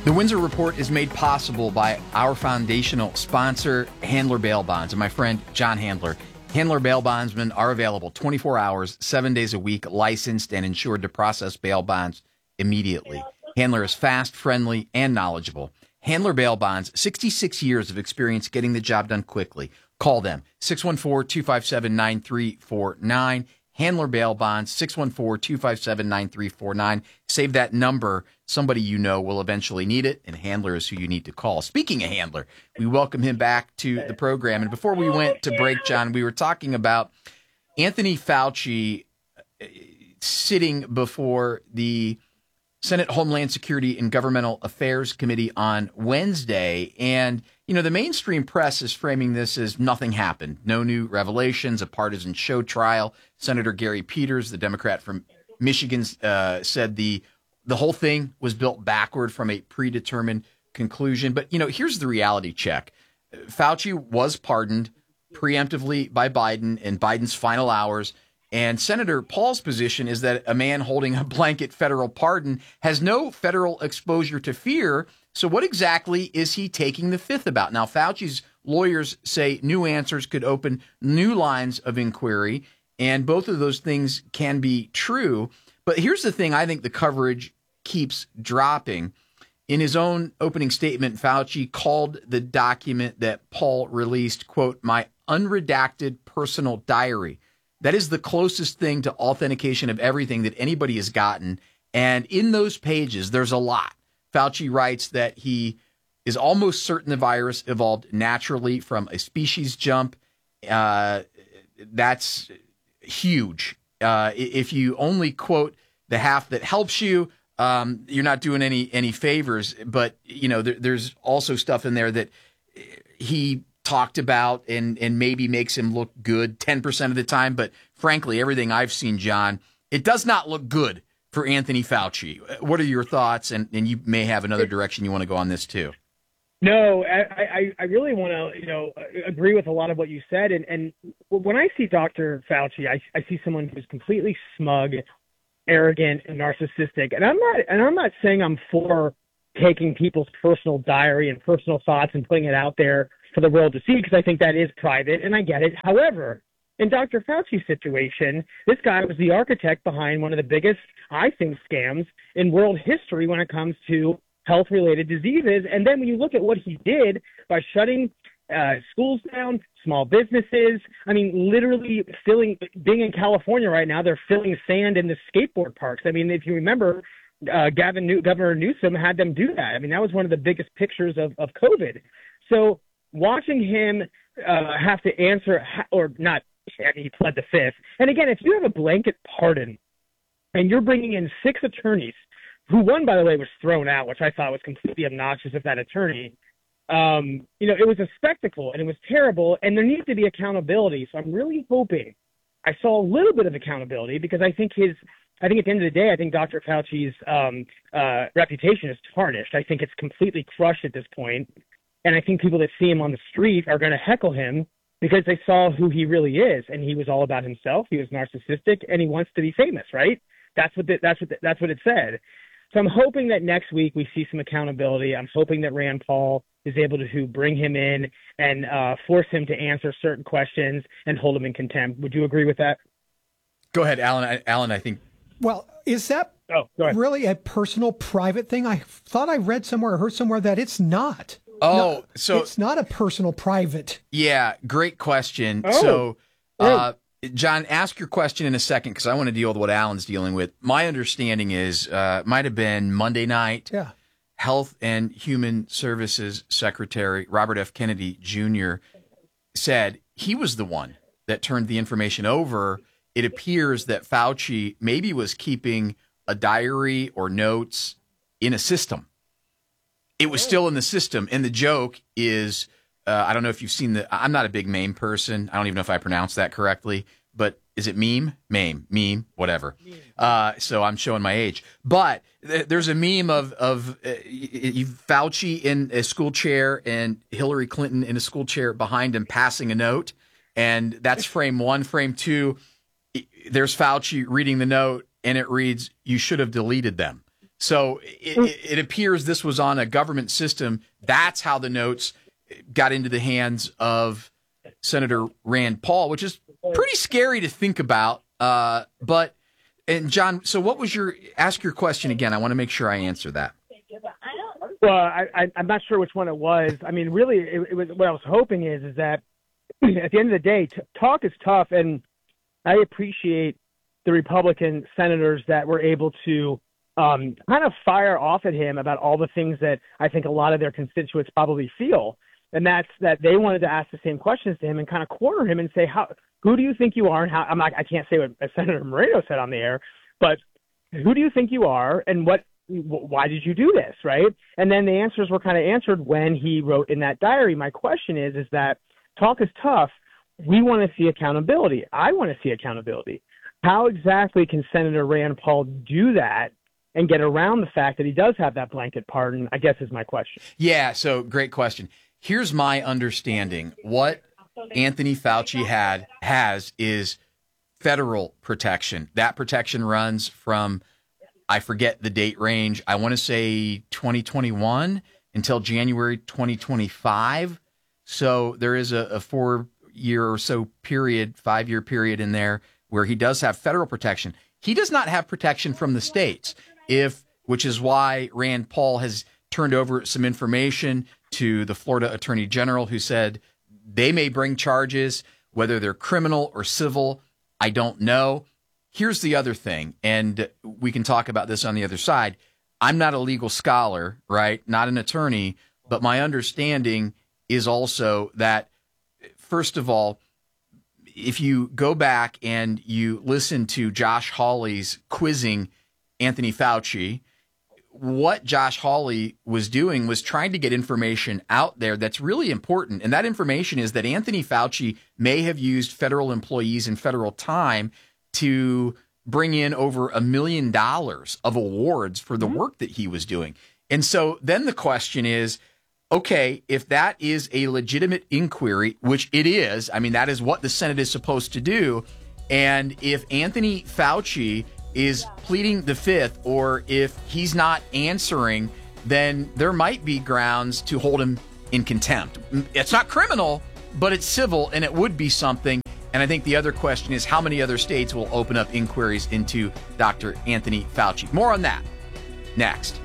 The Windsor Report is made possible by our foundational sponsor, Handler Bail Bonds, and my friend, John Handler. Handler Bail Bondsmen are available 24 hours, 7 days a week, licensed and insured to process bail bonds immediately. Handler is fast, friendly, and knowledgeable. Handler Bail Bonds, 66 years of experience getting the job done quickly. Call them, 614-257-9349. Handler Bail Bonds, 614-257-9349. Save that number. Somebody you know will eventually need it, and Handler is who you need to call. Speaking of Handler, we welcome him back to the program. And before we went to break, John, we were talking about Anthony Fauci sitting before the Senate Homeland Security and Governmental Affairs Committee on Wednesday. And, you know, the mainstream press is framing this as nothing happened. No new revelations, a partisan show trial. Senator Gary Peters, the Democrat from Michigan, said the whole thing was built backward from a predetermined conclusion. But, you know, here's the reality check. Fauci was pardoned preemptively by Biden in Biden's final hours. And Senator Paul's position is that a man holding a blanket federal pardon has no federal exposure to fear. So what exactly is he taking the fifth about? Now, Fauci's lawyers say new answers could open new lines of inquiry, and both of those things can be true. But here's the thing I think the coverage keeps dropping. In his own opening statement, Fauci called the document that Paul released, quote, my unredacted personal diary. That is the closest thing to authentication of everything that anybody has gotten. And in those pages, there's a lot. Fauci writes that he is almost certain the virus evolved naturally from a species jump. That's huge. If you only quote the half that helps you, you're not doing any favors. But, you know, there's also stuff in there that he talked about and maybe makes him look good 10% of the time. But frankly, everything I've seen, John, it does not look good for Anthony Fauci. What are your thoughts? And you may have another direction you want to go on this too. No, I really want to, agree with a lot of what you said. And when I see Dr. Fauci, I see someone who's completely smug, arrogant, and narcissistic. And I'm not saying I'm for taking people's personal diary and personal thoughts and putting it out there for the world to see, because I think that is private, and I get it. However, in Dr. Fauci's situation, this guy was the architect behind one of the biggest, I think, scams in world history when it comes to health-related diseases. And then when you look at what he did by shutting schools down, small businesses, I mean, literally being in California right now, they're filling sand in the skateboard parks. I mean, if you remember, Governor Newsom had them do that. I mean, that was one of the biggest pictures of COVID. So watching him have to answer, or not, he pled the fifth. And again, if you have a blanket pardon and you're bringing in 6 attorneys, who one, by the way, was thrown out, which I thought was completely obnoxious of that attorney, it was a spectacle and it was terrible, and there needs to be accountability. So I'm really hoping I saw a little bit of accountability, because I think at the end of the day, I think Dr. Fauci's reputation is tarnished. I think it's completely crushed at this point. And I think people that see him on the street are going to heckle him because they saw who he really is. And he was all about himself. He was narcissistic, and he wants to be famous, right? That's what it said. So I'm hoping that next week we see some accountability. I'm hoping that Rand Paul is able to wring him in and force him to answer certain questions and hold him in contempt. Would you agree with that? Go ahead, Alan. Alan, I think. Well, is that really a personal, private thing? I thought I read somewhere or heard somewhere that it's not. Oh, no, so it's not a personal, private. Yeah, great question. John, ask your question in a second, because I want to deal with what Alan's dealing with. My understanding is, might have been Monday night. Yeah. Health and Human Services Secretary Robert F. Kennedy Jr. said he was the one that turned the information over. It appears that Fauci maybe was keeping a diary or notes in a system. It was still in the system. And the joke is, I don't know if you've seen I'm not a big meme person. I don't even know if I pronounced that correctly, but is it meme? Meme, whatever. So I'm showing my age. But there's a meme of Fauci in a school chair and Hillary Clinton in a school chair behind him passing a note. And that's frame 1. Frame 2, there's Fauci reading the note, and it reads, "You should have deleted them." So it appears this was on a government system. That's how the notes got into the hands of Senator Rand Paul, which is pretty scary to think about. And John, so what was ask your question again. I want to make sure I answer that. Well, I'm not sure which one it was. I mean, really, it was what I was hoping is that at the end of the day, talk is tough, and I appreciate the Republican senators that were able to kind of fire off at him about all the things that I think a lot of their constituents probably feel, and that's that they wanted to ask the same questions to him and kind of corner him and say, who do you think you are? And how? I can't say what Senator Moreno said on the air, but who do you think you are, and why did you do this, right? And then the answers were kind of answered when he wrote in that diary. My question is that talk is tough. We want to see accountability. I want to see accountability. How exactly can Senator Rand Paul do that and get around the fact that he does have that blanket pardon, I guess is my question. Yeah, so great question. Here's my understanding. What Anthony Fauci has is federal protection. That protection runs from, I forget the date range, I want to say 2021 until January 2025. So there is a 4-year or so period, 5-year period in there where he does have federal protection. He does not have protection from the states, which is why Rand Paul has turned over some information to the Florida Attorney General, who said they may bring charges, whether they're criminal or civil, I don't know. Here's the other thing, and we can talk about this on the other side. I'm not a legal scholar, right? Not an attorney, but my understanding is also that, first of all, if you go back and you listen to Josh Hawley's quizzing Anthony Fauci, what Josh Hawley was doing was trying to get information out there that's really important. And that information is that Anthony Fauci may have used federal employees and federal time to bring in over $1 million of awards for the work that he was doing. And so then the question is, okay, if that is a legitimate inquiry, which it is, I mean, that is what the Senate is supposed to do. And if Anthony Fauci is pleading the fifth, or if he's not answering, then there might be grounds to hold him in contempt. It's not criminal, but it's civil, and it would be something. And I think the other question is how many other states will open up inquiries into Dr. Anthony Fauci. More on that next.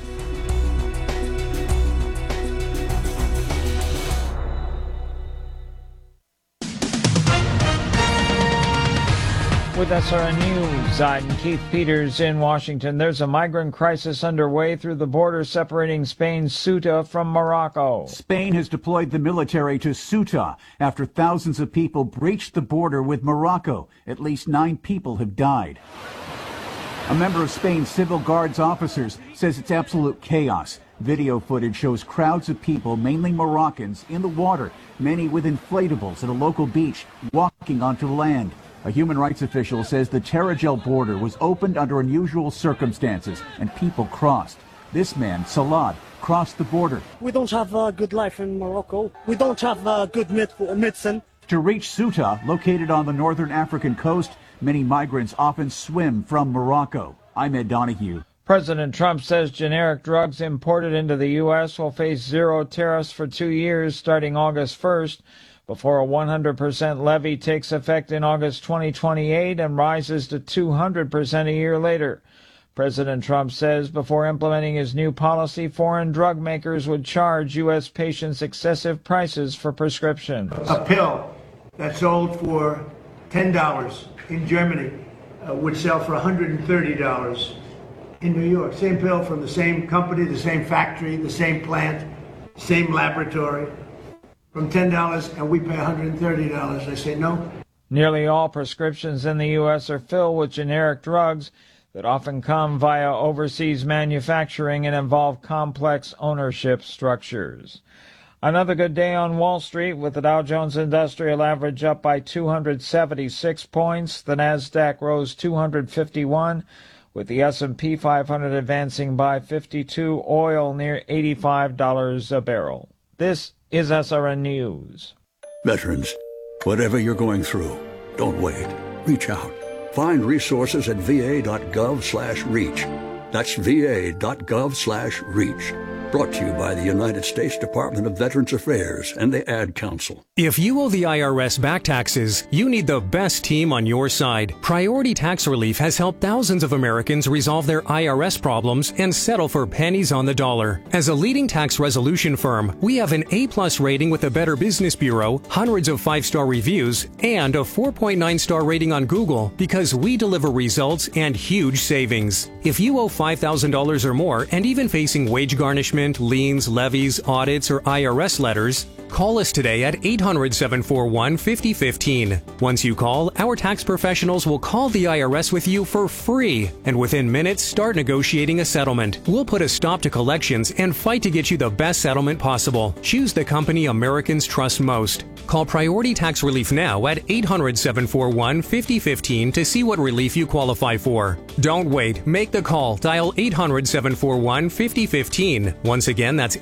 With SRN News, I'm Keith Peters in Washington. There's a migrant crisis underway through the border separating Spain's Ceuta from Morocco. Spain has deployed the military to Ceuta after thousands of people breached the border with Morocco. At least 9 people have died. A member of Spain's civil guards officers says it's absolute chaos. Video footage shows crowds of people, mainly Moroccans, in the water, many with inflatables at a local beach, walking onto land. A human rights official says the Tarajal border was opened under unusual circumstances and people crossed. This man, Salad, crossed the border. We don't have a good life in Morocco. We don't have a good medicine. To reach Ceuta, located on the northern African coast, many migrants often swim from Morocco. I'm Ed Donahue. President Trump says generic drugs imported into the U.S. will face zero tariffs for 2 years starting August 1st. Before a 100% levy takes effect in August 2028 and rises to 200% a year later. President Trump says before implementing his new policy, foreign drug makers would charge U.S. patients excessive prices for prescriptions. A pill that sold for $10 in Germany would sell for $130 in New York. Same pill from the same company, the same factory, the same plant, same laboratory. From $10 and we pay $130. I say no. Nearly all prescriptions in the U.S. are filled with generic drugs that often come via overseas manufacturing and involve complex ownership structures. Another good day on Wall Street with the Dow Jones Industrial Average up by 276 points. The Nasdaq rose 251 with the S&P 500 advancing by 52. Oil near $85 a barrel. This is SRN News. Veterans, whatever you're going through, don't wait. Reach out. Find resources at va.gov/reach. That's va.gov/reach. Brought to you by the United States Department of Veterans Affairs and the Ad Council. If you owe the IRS back taxes, you need the best team on your side. Priority Tax Relief has helped thousands of Americans resolve their IRS problems and settle for pennies on the dollar. As a leading tax resolution firm, we have an A+ rating with the Better Business Bureau, hundreds of 5-star reviews, and a 4.9-star rating on Google because we deliver results and huge savings. If you owe $5,000 or more and even facing wage garnishment, liens, levies, audits, or IRS letters, call us today at 800-741-5015. Once you call, our tax professionals will call the IRS with you for free, and within minutes start negotiating a settlement. We'll put a stop to collections and fight to get you the best settlement possible. Choose the company Americans trust most. Call Priority Tax Relief now at 800-741-5015 to see what relief you qualify for. Don't wait. Make the call. Dial 800-741-5015. Once again, that's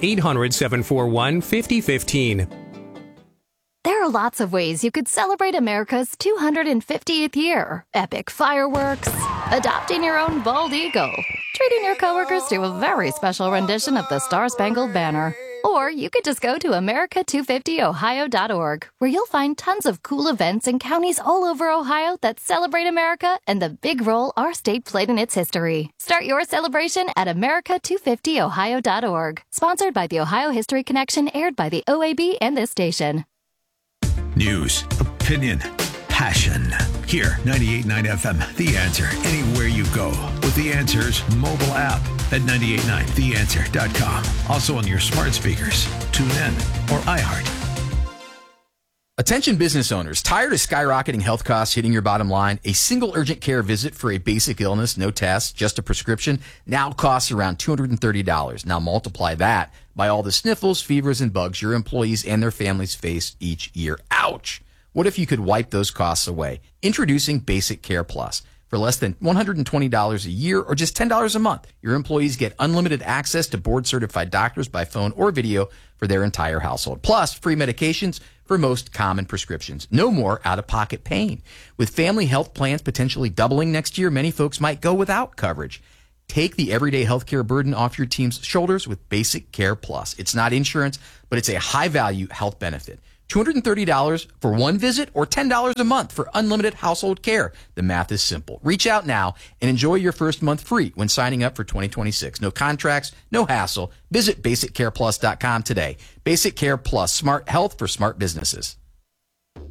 800-741-5015. There are lots of ways you could celebrate America's 250th year. Epic fireworks, adopting your own bald eagle, treating your coworkers to a very special rendition of the Star-Spangled Banner. Or you could just go to America250ohio.org, where you'll find tons of cool events in counties all over Ohio that celebrate America and the big role our state played in its history. Start your celebration at America250ohio.org. Sponsored by the Ohio History Connection, aired by the OAB and this station. News, opinion, passion. Here, 98.9 FM, The Answer. Anywhere you go with The Answer's mobile app at 989theanswer.com. Also on your smart speakers, TuneIn, or iHeart. Attention business owners, tired of skyrocketing health costs hitting your bottom line? A single urgent care visit for a basic illness, no tests, just a prescription, now costs around $230. Now multiply that by all the sniffles, fevers, and bugs your employees and their families face each year. Ouch! What if you could wipe those costs away? Introducing Basic Care Plus. For less than $120 a year or just $10 a month, your employees get unlimited access to board-certified doctors by phone or video for their entire household. Plus, free medications for most common prescriptions. No more out-of-pocket pain. With family health plans potentially doubling next year, many folks might go without coverage. Take the everyday healthcare burden off your team's shoulders with Basic Care Plus. It's not insurance, but it's a high-value health benefit. $230 for one visit or $10 a month for unlimited household care. The math is simple. Reach out now and enjoy your first month free when signing up for 2026. No contracts, no hassle. Visit BasicCarePlus.com today. Basic Care Plus, smart health for smart businesses.